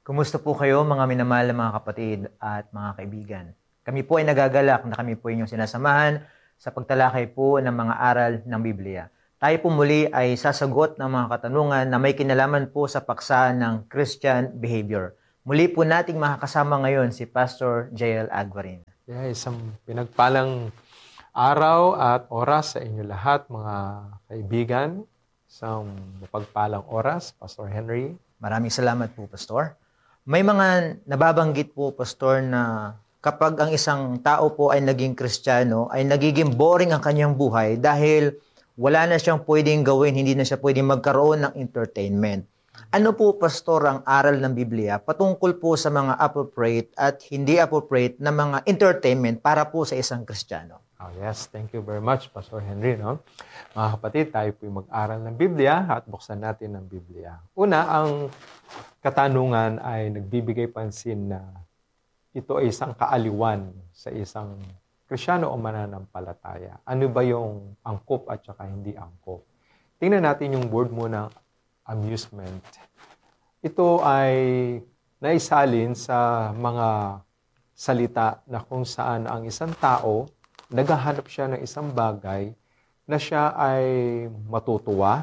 Kumusta po kayo mga minamahal na mga kapatid at mga kaibigan? Kami po ay nagagalak na kami po inyong sinasamahan sa pagtalakay po ng mga aral ng Biblia. Tayo po muli ay sasagot ng mga katanungan na may kinalaman po sa paksa ng Christian behavior. Muli po nating makakasama ngayon si Pastor Jael Agvarin. Isang pinagpalang araw at oras sa inyo lahat mga kaibigan. Isang mapagpalang oras, Pastor Henry. Maraming salamat po, Pastor. May mga nababanggit po, Pastor, na kapag ang isang tao po ay naging Kristiyano, ay nagiging boring ang kanyang buhay dahil wala na siyang pwedeng gawin, hindi na siya pwedeng magkaroon ng entertainment. Ano po, Pastor, ang aral ng Biblia patungkol po sa mga appropriate at hindi appropriate na mga entertainment para po sa isang Kristiyano? Oh, yes, thank you very much, Pastor Henry. No? Mga kapatid, tayo po'y mag-aral ng Biblia at buksan natin ang Biblia. Una, ang katanungan ay nagbibigay pansin na ito ay isang kaaliwan sa isang Kristiyano o mananampalataya. Ano ba yung angkop at saka hindi angkop? Tingnan natin yung word muna, amusement. Ito ay naisalin sa mga salita na kung saan ang isang tao naghahanap siya ng isang bagay na siya ay matutuwa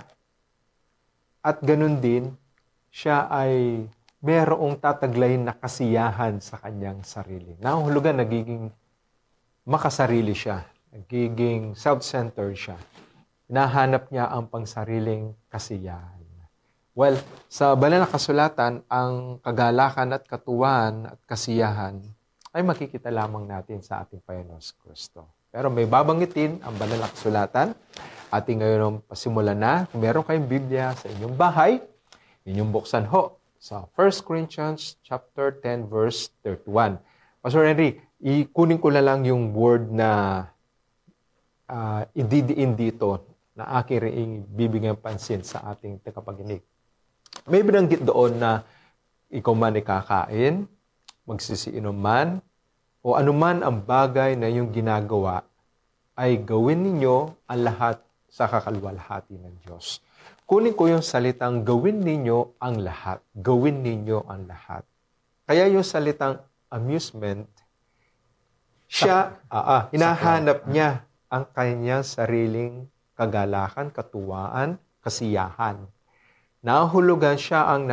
at ganun din siya ay merong tataglayin na kasiyahan sa kanyang sarili. Nahulugan, nagiging makasarili siya, nagiging self-centered siya. Hinahanap niya ang pangsariling kasiyahan. Well, sa banal na kasulatan, ang kagalakan at katuwaan at kasiyahan ay makikita lamang natin sa ating Panginoong Kristo. Pero may babanggitin ang banal na kasulatan. Ating ngayon pasimulan na. Kung meron kayong Biblia sa inyong bahay, inyong buksan ho sa 1 Corinthians chapter 10 verse 31. Pastor Henry, ikunin ko na lang yung word na ididiin dito na aking rin bibigyan pansin sa ating tagapaginig. May binanggit doon na ikaw man ay kakain, magsisiinom man, o anuman ang bagay na iyong ginagawa, ay gawin ninyo ang lahat sa kakalwalhati ng Diyos. Kunin ko yung salitang gawin ninyo ang lahat. Gawin ninyo ang lahat. Kaya yung salitang amusement, hinahanap niya ang kanyang sariling kagalakan, katuwaan, kasiyahan. Nahulugan siya ang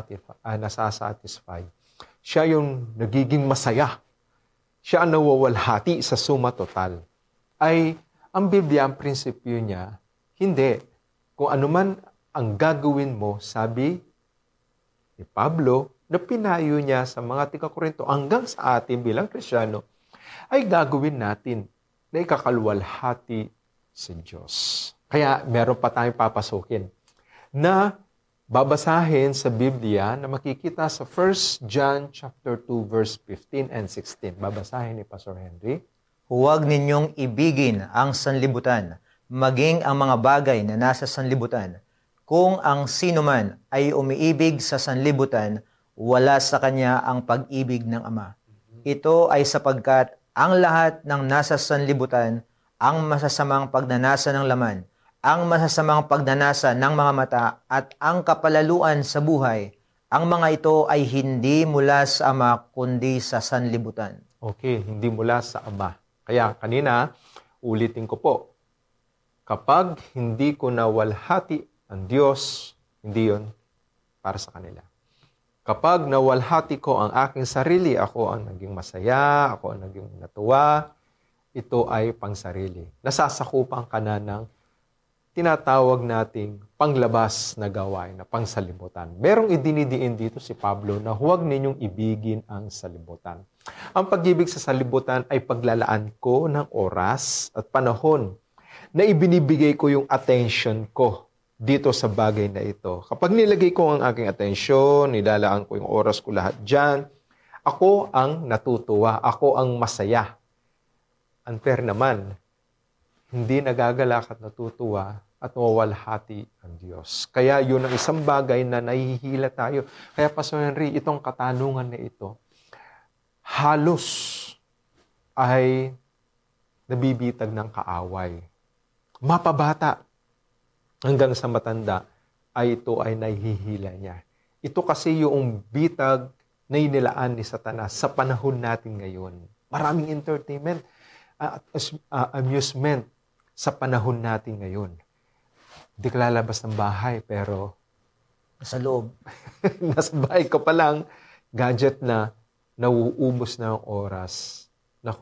nasasatisfy. Siya yung nagiging masaya. Siya ang nawawalhati sa suma total. Ay, ang Biblia, ang prinsipyo niya, hindi. Kung anuman ang gagawin mo, sabi ni Pablo, na pinayo niya sa mga taga-Korinto hanggang sa atin bilang Kristiyano, ay gagawin natin na ikakalwalhati sa Diyos. Kaya meron pa tayong papasukin na babasahin sa Biblia na makikita sa 1 John chapter 2 verse 15 and 16. Babasahin ni Pastor Henry. Huwag ninyong ibigin ang sanlibutan, maging ang mga bagay na nasa sanlibutan. Kung ang sino man ay umiibig sa sanlibutan, wala sa kanya ang pag-ibig ng Ama. Ito ay sapagkat ang lahat ng nasa sanlibutan, ang masasamang pagnanasa ng laman, ang masasamang pagnanasa ng mga mata at ang kapalaluan sa buhay, ang mga ito ay hindi mula sa Ama kundi sa sanlibutan. Okay, hindi mula sa Ama. Kaya kanina, ulitin ko po, kapag hindi ko nawalhati ang Diyos, hindi yon para sa kanila. Kapag nawalhati ko ang aking sarili, ako ang naging masaya, ako ang naging natuwa, ito ay pangsarili. Nasasakupan ka na ng tinatawag nating panglabas na gawain, na pangsalimutan. Merong idinidiin dito si Pablo na huwag ninyong ibigin ang salibutan. Ang pag-ibig sa salibutan ay paglalaan ko ng oras at panahon na ibinibigay ko yung attention ko dito sa bagay na ito. Kapag nilagay ko ang aking attention, nilalaan ko yung oras ko lahat dyan, ako ang natutuwa, ako ang masaya. Unfair naman, hindi nagagalak at natutuwa at mawalhati ang Diyos. Kaya yun ang isang bagay na nahihila tayo. Kaya Pastor Henry, itong katanungan na ito, halos ay nabibitag ng kaaway. Mapabata hanggang sa matanda ay ito ay nahihila niya. Ito kasi yung bitag na inilaan ni Satanas sa panahon natin ngayon. Maraming entertainment at amusement sa panahon natin ngayon. Hindi ka lalabas ng bahay, pero Sa loob. nasa bahay ka pa lang, gadget na, nauubos na ang oras.